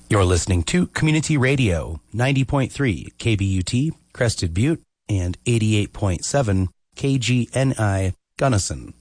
You're listening to Community Radio, 90.3 KBUT, Crested Butte, and 88.7 KGNI, Gunnison.